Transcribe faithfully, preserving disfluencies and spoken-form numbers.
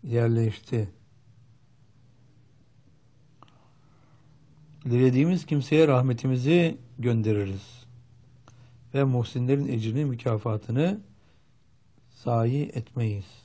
yerleşti. Dilediğimiz kimseye rahmetimizi göndeririz. Ve muhsinlerin ecrini, mükafatını zayi etmeyiz.